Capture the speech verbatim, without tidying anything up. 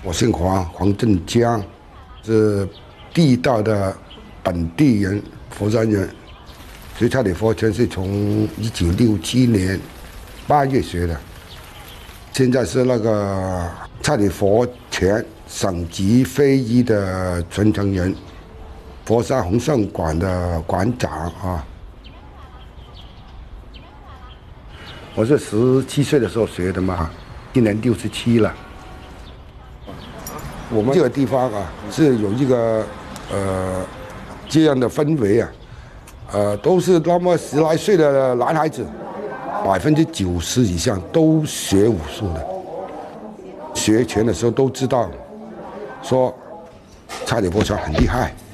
我姓黄，黄振江，是地道的本地人，佛山人。学差理佛拳是从一九六七年八月学的，现在是那个差理佛拳省级会议的传承人，佛山弘盛馆的馆长啊。我是十七岁的时候学的嘛，今年六十七了。我们这个地方啊，是有一个呃这样的氛围啊，呃，都是那么十来岁的男孩子，百分之九十以上都学武术的。学拳的时候都知道，说差理佛拳很厉害。